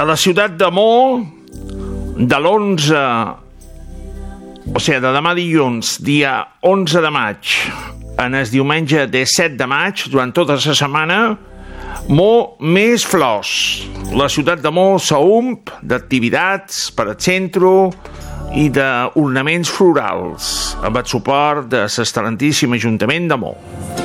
A la ciutat de Mo, de l'11, o sigui, de demà dilluns, dia 11 de maig, en el diumenge 17 de maig, durant tota la setmana, Mo més flors. La ciutat de Mo s'omp d'activitats per al centre i d'ornaments florals, amb el suport de l'excel·lentíssim Ajuntament de Mo.